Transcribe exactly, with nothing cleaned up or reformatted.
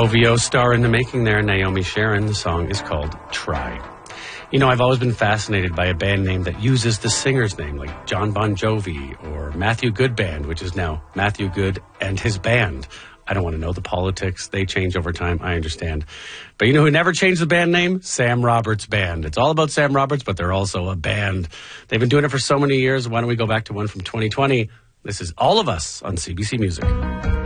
O V O star in the making there, Naomi Sharon. The song is called Try. You know, I've always been fascinated by a band name that uses the singer's name, like John Bon Jovi or Matthew Good Band, which is now Matthew Good and his band. I don't want to know the politics. They change over time. I understand. But you know who never changed the band name? Sam Roberts Band. It's all about Sam Roberts, but they're also a band. They've been doing it for so many years. Why don't we go back to one from twenty twenty? This is All of Us on C B C Music.